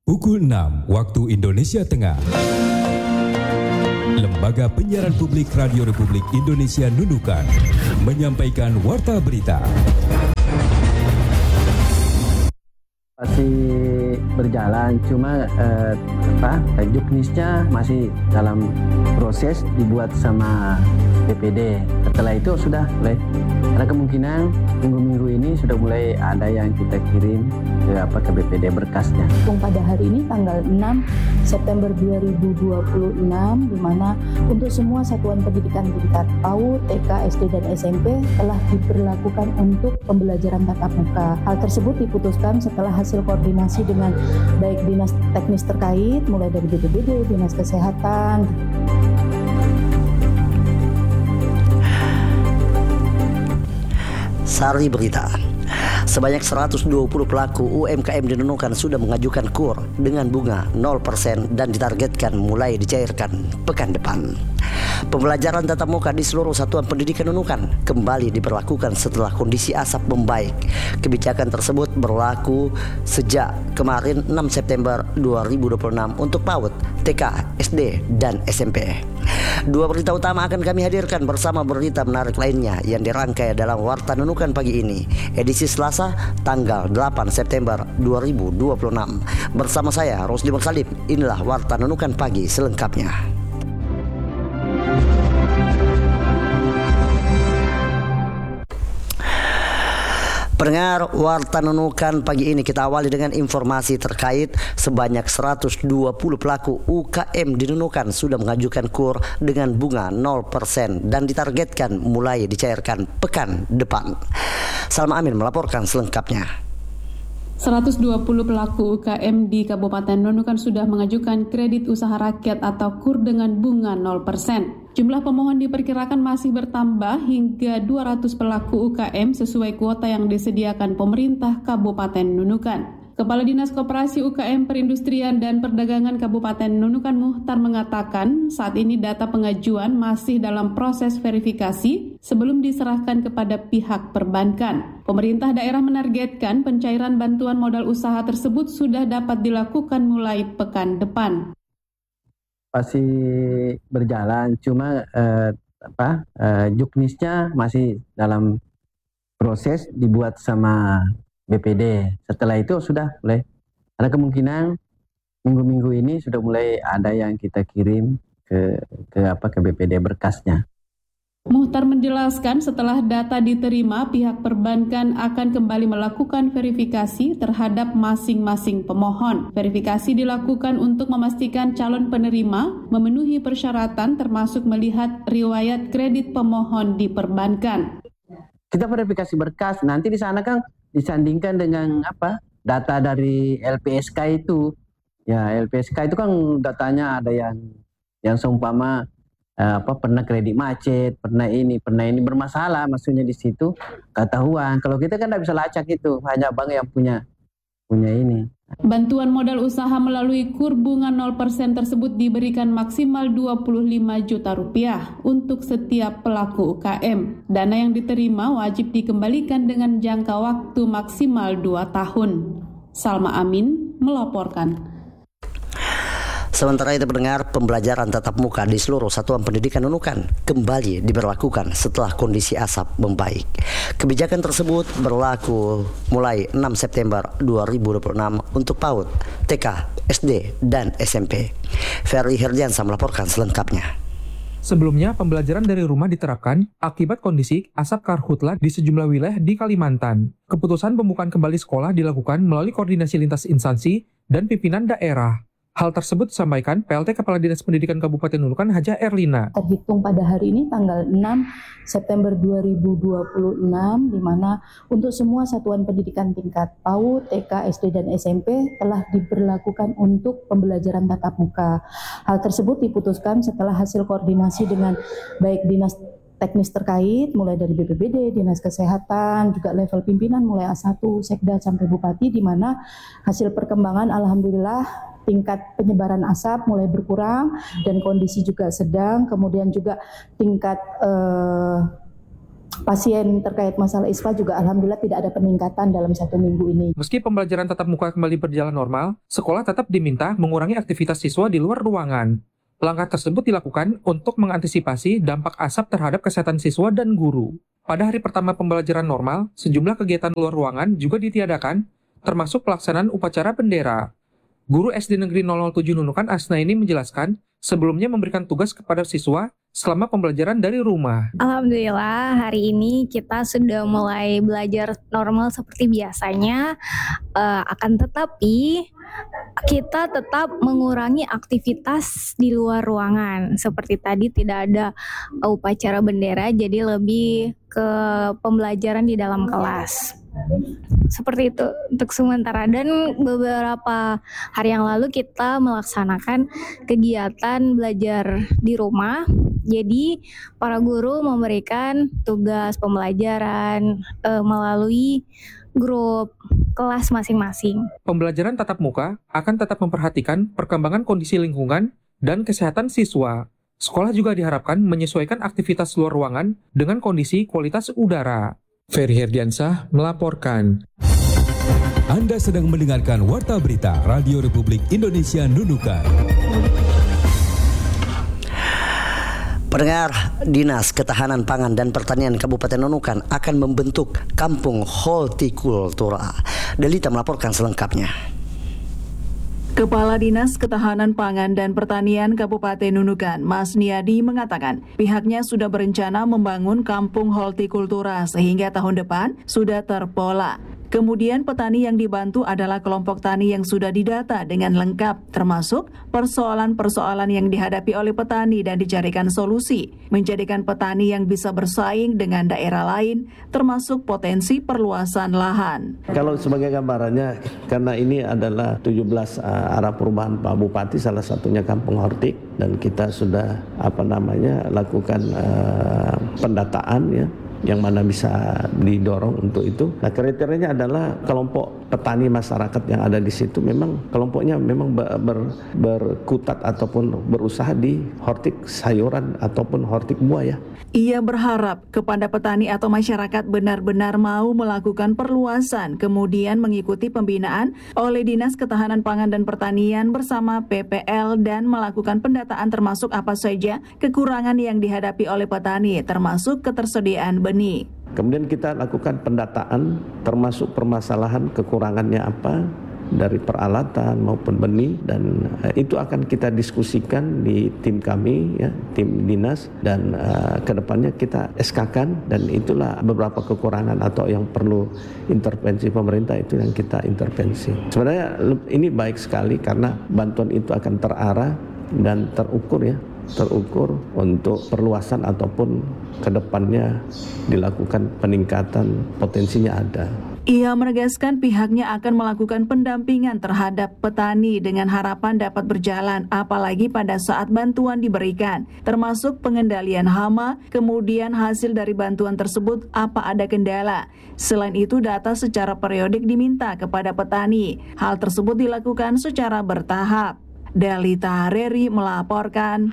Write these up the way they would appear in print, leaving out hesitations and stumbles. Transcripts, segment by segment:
Pukul 6 waktu Indonesia Tengah. Lembaga Penyiaran Publik Radio Republik Indonesia Nunukan menyampaikan warta berita. Masih berjalan, cuma juknisnya masih dalam proses dibuat sama BPD. Setelah itu sudah mulai ada kemungkinan minggu-minggu ini sudah mulai ada yang kita kirim ke BPD berkasnya. Pada hari ini tanggal 6 September 2026, di mana untuk semua satuan pendidikan tingkat PAUD, TK, SD dan SMP telah diberlakukan untuk pembelajaran tatap muka. Hal tersebut diputuskan setelah hasil koordinasi dengan baik dinas teknis terkait, mulai dari BPBD, dinas kesehatan. Sari berita. Sebanyak 120 pelaku UMKM di Nunukan sudah mengajukan KUR dengan bunga 0% dan ditargetkan mulai dicairkan pekan depan. Pembelajaran tatap muka di seluruh satuan pendidikan Nunukan kembali diberlakukan setelah kondisi asap membaik. Kebijakan tersebut berlaku sejak kemarin 6 September 2026 untuk PAUD, TK, SD, dan SMP. Dua berita utama akan kami hadirkan bersama berita menarik lainnya yang dirangkai dalam Warta Nunukan pagi ini, edisi Selasa tanggal 8 September 2026. Bersama saya Rosdi Mursalim, inilah Warta Nunukan pagi selengkapnya. Pendengar Warta Nunukan pagi ini, kita awali dengan informasi terkait sebanyak 120 pelaku UKM di Nunukan sudah mengajukan KUR dengan bunga 0% dan ditargetkan mulai dicairkan pekan depan. Salma Amin melaporkan selengkapnya. 120 pelaku UKM di Kabupaten Nunukan sudah mengajukan kredit usaha rakyat atau KUR dengan bunga 0%. Jumlah pemohon diperkirakan masih bertambah hingga 200 pelaku UKM sesuai kuota yang disediakan pemerintah Kabupaten Nunukan. Kepala Dinas Koperasi UKM Perindustrian dan Perdagangan Kabupaten Nunukan Muhtar mengatakan saat ini data pengajuan masih dalam proses verifikasi sebelum diserahkan kepada pihak perbankan. Pemerintah daerah menargetkan pencairan bantuan modal usaha tersebut sudah dapat dilakukan mulai pekan depan. Masih berjalan, cuma juknisnya masih dalam proses dibuat sama BPD. Setelah itu sudah mulai ada kemungkinan minggu-minggu ini sudah mulai ada yang kita kirim ke BPD berkasnya. Muhtar menjelaskan setelah data diterima, pihak perbankan akan kembali melakukan verifikasi terhadap masing-masing pemohon. Verifikasi dilakukan untuk memastikan calon penerima memenuhi persyaratan termasuk melihat riwayat kredit pemohon di perbankan. Kita verifikasi berkas, nanti di sana kan disandingkan dengan data dari LPSK itu. Ya, LPSK itu kan datanya ada yang seumpama pernah kredit macet, pernah ini bermasalah, maksudnya di situ ketahuan. Kalau kita kan tidak bisa lacak itu, hanya bank yang punya ini. Bantuan modal usaha melalui KUR bunga 0% tersebut diberikan maksimal Rp25 juta untuk setiap pelaku UKM. Dana yang diterima wajib dikembalikan dengan jangka waktu maksimal 2 tahun. Salma Amin melaporkan. Sementara itu pendengar, pembelajaran tatap muka di seluruh satuan pendidikan Nunukan kembali diberlakukan setelah kondisi asap membaik. Kebijakan tersebut berlaku mulai 6 September 2026 untuk PAUD, TK, SD, dan SMP. Ferry Herdiansa melaporkan selengkapnya. Sebelumnya, pembelajaran dari rumah diterapkan akibat kondisi asap karhutla di sejumlah wilayah di Kalimantan. Keputusan pembukaan kembali sekolah dilakukan melalui koordinasi lintas instansi dan pimpinan daerah. Hal tersebut disampaikan PLT Kepala Dinas Pendidikan Kabupaten Nunukan Haja Erlina. Terhitung pada hari ini tanggal 6 September 2026, di mana untuk semua satuan pendidikan tingkat PAUD, TK, SD, dan SMP telah diberlakukan untuk pembelajaran tatap muka. Hal tersebut diputuskan setelah hasil koordinasi dengan baik dinas teknis terkait, mulai dari BPBD, Dinas Kesehatan, juga level pimpinan mulai A1, Sekda sampai Bupati, di mana hasil perkembangan alhamdulillah tingkat penyebaran asap mulai berkurang dan kondisi juga sedang, kemudian juga tingkat pasien terkait masalah ISPA juga alhamdulillah tidak ada peningkatan dalam 1 minggu ini. Meski pembelajaran tatap muka kembali berjalan normal, sekolah tetap diminta mengurangi aktivitas siswa di luar ruangan. Langkah tersebut dilakukan untuk mengantisipasi dampak asap terhadap kesehatan siswa dan guru. Pada hari pertama pembelajaran normal, sejumlah kegiatan luar ruangan juga ditiadakan, termasuk pelaksanaan upacara bendera. Guru SD Negeri 007 Nunukan Asnaini menjelaskan, sebelumnya memberikan tugas kepada siswa selama pembelajaran dari rumah. Alhamdulillah hari ini kita sudah mulai belajar normal seperti biasanya, akan tetapi kita tetap mengurangi aktivitas di luar ruangan. Seperti tadi tidak ada upacara bendera, jadi lebih ke pembelajaran di dalam kelas. Seperti itu untuk sementara, dan beberapa hari yang lalu kita melaksanakan kegiatan belajar di rumah. Jadi para guru memberikan tugas pembelajaran melalui grup kelas masing-masing. Pembelajaran tatap muka akan tetap memperhatikan perkembangan kondisi lingkungan dan kesehatan siswa. Sekolah juga diharapkan menyesuaikan aktivitas luar ruangan dengan kondisi kualitas udara. Ferry Herdiansah melaporkan. Anda sedang mendengarkan Warta Berita Radio Republik Indonesia Nunukan. Pendengar, Dinas Ketahanan Pangan dan Pertanian Kabupaten Nunukan akan membentuk Kampung Hortikultura. Delita melaporkan selengkapnya. Kepala Dinas Ketahanan Pangan dan Pertanian Kabupaten Nunukan, Mas Niadi, mengatakan pihaknya sudah berencana membangun Kampung Hortikultura sehingga tahun depan sudah terpola. Kemudian petani yang dibantu adalah kelompok tani yang sudah didata dengan lengkap, termasuk persoalan-persoalan yang dihadapi oleh petani dan dicarikan solusi, menjadikan petani yang bisa bersaing dengan daerah lain, termasuk potensi perluasan lahan. Kalau sebagai gambarannya, karena ini adalah 17 arah perubahan Pak Bupati, salah satunya Kampung Hortik, dan kita sudah lakukan pendataan ya, yang mana bisa didorong untuk itu. Nah, kriterianya adalah kelompok petani masyarakat yang ada di situ memang kelompoknya memang berkutat ataupun berusaha di hortik sayuran ataupun hortik buah ya. Ia berharap kepada petani atau masyarakat benar-benar mau melakukan perluasan, kemudian mengikuti pembinaan oleh Dinas Ketahanan Pangan dan Pertanian bersama PPL dan melakukan pendataan termasuk apa saja kekurangan yang dihadapi oleh petani, termasuk ketersediaan benih. Kemudian kita lakukan pendataan termasuk permasalahan kekurangannya apa dari peralatan maupun benih, dan itu akan kita diskusikan di tim kami ya, tim dinas, dan kedepannya kita SK-kan, dan itulah beberapa kekurangan atau yang perlu intervensi pemerintah itu yang kita intervensi. Sebenarnya ini baik sekali karena bantuan itu akan terarah dan terukur untuk perluasan ataupun kedepannya dilakukan peningkatan, potensinya ada. Ia menegaskan pihaknya akan melakukan pendampingan terhadap petani dengan harapan dapat berjalan apalagi pada saat bantuan diberikan, termasuk pengendalian hama, kemudian hasil dari bantuan tersebut apa ada kendala. Selain itu, data secara periodik diminta kepada petani. Hal tersebut dilakukan secara bertahap. Delita Hareri melaporkan.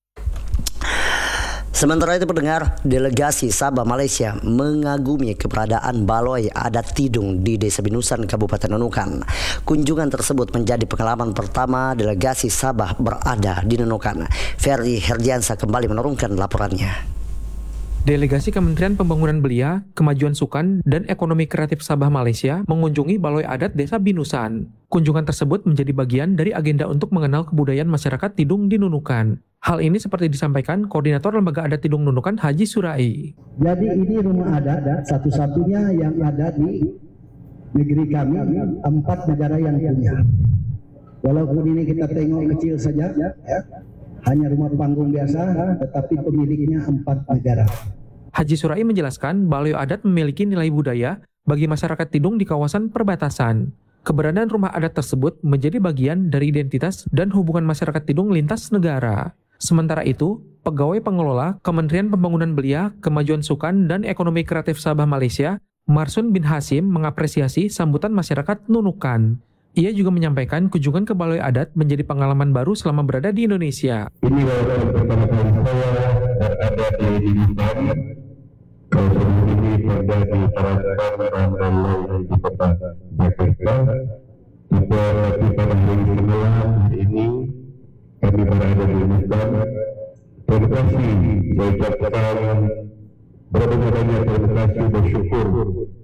Sementara itu pendengar, delegasi Sabah Malaysia mengagumi keberadaan baloi adat Tidung di Desa Binusan, Kabupaten Nunukan. Kunjungan tersebut menjadi pengalaman pertama delegasi Sabah berada di Nunukan. Ferry Herdiansah kembali menurunkan laporannya. Delegasi Kementerian Pembangunan Belia, Kemajuan Sukan, dan Ekonomi Kreatif Sabah Malaysia mengunjungi baloi adat Desa Binusan. Kunjungan tersebut menjadi bagian dari agenda untuk mengenal kebudayaan masyarakat Tidung di Nunukan. Hal ini seperti disampaikan Koordinator Lembaga Adat Tidung Nunukan, Haji Surai. Jadi ini rumah adat satu-satunya yang ada di negeri kami, 4 negara yang punya. Walaupun ini kita tengok kecil saja, ya, hanya rumah panggung biasa, tetapi pemiliknya 4 negara. Haji Surai menjelaskan baloi adat memiliki nilai budaya bagi masyarakat Tidung di kawasan perbatasan. Keberadaan rumah adat tersebut menjadi bagian dari identitas dan hubungan masyarakat Tidung lintas negara. Sementara itu, pegawai pengelola Kementerian Pembangunan Belia, Kemajuan Sukan, dan Ekonomi Kreatif Sabah Malaysia, Marsun bin Hasim, mengapresiasi sambutan masyarakat Nunukan. Ia juga menyampaikan kunjungan ke baloi adat menjadi pengalaman baru selama berada di Indonesia. Ini adalah pertama kali saya berada di Nunukan. Kawasan ini pada diterapkan dan lain di kota Jakarta. Tetapi pada hari ini kami berada di Mekah. Terima kasih, saya ucapkan berbagai banyak terima kasih bersyukur